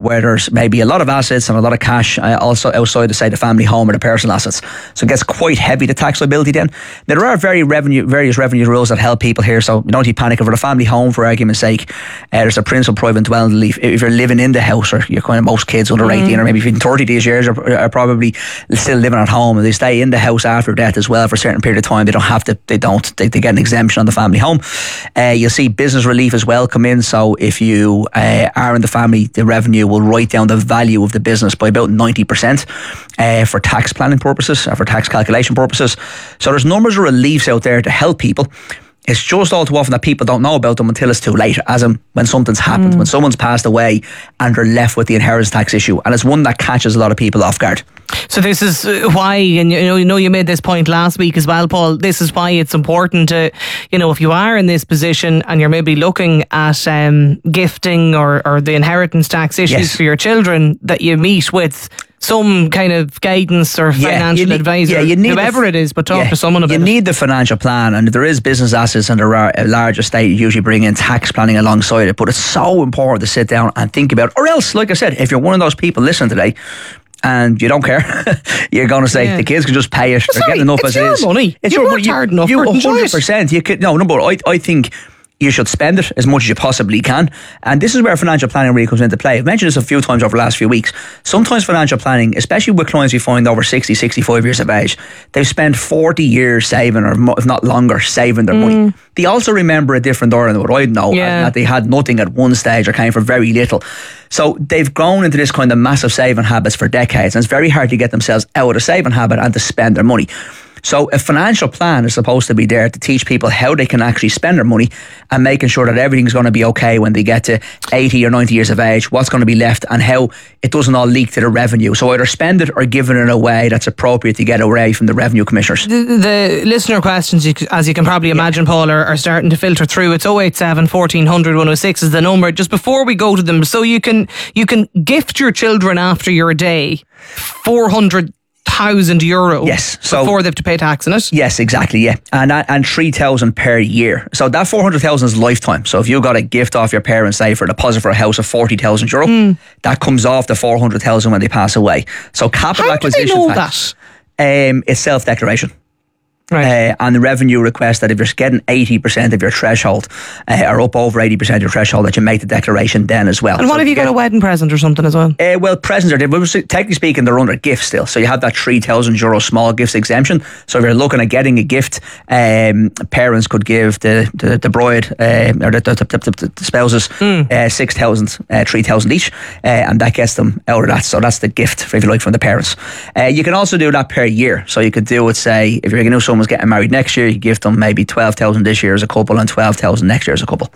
where there's maybe a lot of assets and a lot of cash also outside the, say, the family home or the personal assets. So it gets quite heavy, the tax liability then. Now, there are various revenue rules that help people here, so you don't need to panic over the family home, for argument's sake. There's a principal private dwelling relief. If you're living in the house, or you're kind of, most kids under 18 or maybe even 30 these years are probably still living at home, and they stay in the house after death as well for a certain period of time. They get an exemption on the family home. You'll see business relief as well come in. So if you are in the family, the revenue will write down the value of the business by about 90% for tax planning purposes, for tax calculation purposes. So there's numbers of reliefs out there to help people. It's just all too often that people don't know about them until it's too late, as in when something's happened, when someone's passed away and they're left with the inheritance tax issue. And it's one that catches a lot of people off guard. So this is why, and you made this point last week as well, Paul, this is why it's important to, if you are in this position and you're maybe looking at gifting or the inheritance tax issues for your children, that you meet with some kind of guidance or financial advisor, whoever it is, but talk to someone about it. You need the financial plan, and if there is business assets and there are a large estate, you usually bring in tax planning alongside it. But it's so important to sit down and think about it. Or else, like I said, if you're one of those people listening today and you don't care, you're going to say the kids can just pay it. They're getting enough as it is. It's your money. It's you your worked hard enough. You for it. 100%. You could, but I think you should spend it as much as you possibly can. And this is where financial planning really comes into play. I've mentioned this a few times over the last few weeks. Sometimes financial planning, especially with clients we find over 60, 65 years of age, they've spent 40 years saving, or if not longer, saving their money. They also remember a different era than what I know, and that they had nothing at one stage or came for very little. So they've grown into this kind of massive saving habits for decades, and it's very hard to get themselves out of a saving habit and to spend their money. So a financial plan is supposed to be there to teach people how they can actually spend their money, and making sure that everything's going to be okay when they get to 80 or 90 years of age, what's going to be left and how it doesn't all leak to the revenue. So either spend it or give it in a way that's appropriate to get away from the revenue commissioners. The listener questions, as you can probably imagine, Paul, are starting to filter through. It's 087 1400 106 is the number. Just before we go to them, so you can gift your children after your day €400,000 before they have to pay tax on it. Yes, exactly, and 3,000 per year. So that 400,000 is lifetime. So if you got a gift off your parents, say for a deposit for a house of €40,000, that comes off the 400,000 when they pass away. So capital acquisition do they know tax, it's self-declaration. Right. And the revenue request that if you're getting 80% of your threshold, or up over 80% of your threshold, that you make the declaration then as well. And what if you got a wedding present or something as well? Well, presents are technically speaking, they're under gifts still. So you have that €3,000 small gifts exemption. So if you're looking at getting a gift, parents could give the bride or the spouses 6,000, 3,000 each, and that gets them out of that. So that's the gift, if you like, from the parents. You can also do that per year. So you could do it, say, if you're going to someone's getting married next year, you give them maybe 12,000 this year as a couple and 12,000 next year as a couple.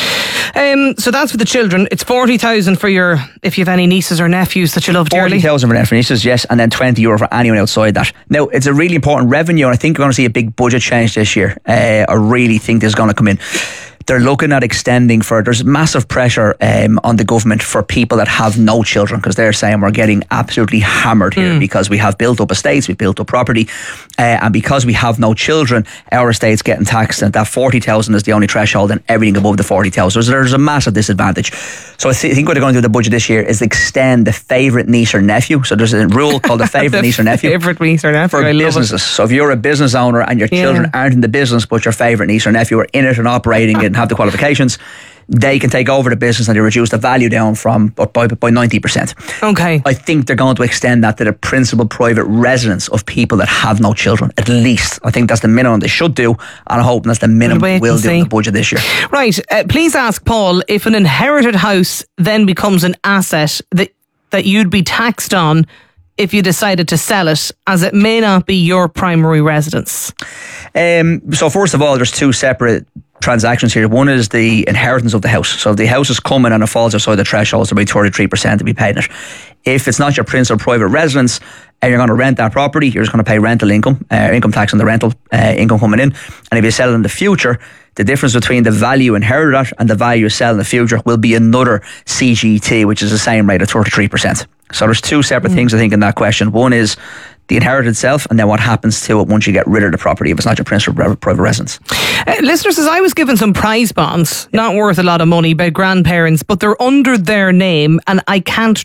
So that's for the children. It's 40,000 for if you have any nieces or nephews that you love dearly. 40,000 for nephews and nieces, yes, and then €20 for anyone outside that. Now, it's a really important revenue, and I think we're going to see a big budget change this year. I really think there's going to come in. They're looking at extending there's massive pressure on the government for people that have no children, because they're saying we're getting absolutely hammered here because we have built up estates, we've built up property, and because we have no children, our estate's getting taxed, and that 40,000 is the only threshold, and everything above the 40,000. So there's a massive disadvantage. So I think what they're going to do with the budget this year is extend the favourite niece or nephew. So there's a rule called the favourite niece or nephew. Favourite niece or nephew. For businesses. So if you're a business owner and your children aren't in the business, but your favourite niece or nephew are in it and operating it and have the qualifications, they can take over the business and they reduce the value down by 90%. Okay. I think they're going to extend that to the principal private residence of people that have no children, at least. I think that's the minimum they should do, and I'm hoping that's the minimum we'll do in the budget this year. Right. Please ask Paul if an inherited house then becomes an asset that you'd be taxed on if you decided to sell it, as it may not be your primary residence. So first of all, there's two separate transactions here. One is the inheritance of the house. So if the house is coming and it falls outside the threshold, there'll be 33% to be paid in it. If it's not your principal private residence and you're going to rent that property, you're just going to pay rental income, income tax on the rental income coming in. And if you sell it in the future, the difference between the value inherited at and the value you sell in the future will be another CGT, which is the same rate of 33%. So there's two separate things, I think, in that question. One is the inheritance itself, and then what happens to it once you get rid of the property if it's not your principal private residence. Listener says, I was given some prize bonds, not worth a lot of money, by grandparents, but they're under their name and I can't